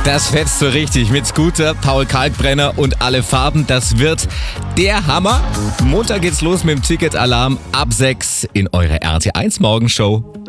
Das fetzt so richtig mit Scooter, Paul Kalkbrenner und alle Farben. Das wird der Hammer. Montag geht's los mit dem Ticketalarm ab 6 in eurer RT1 Morgenshow.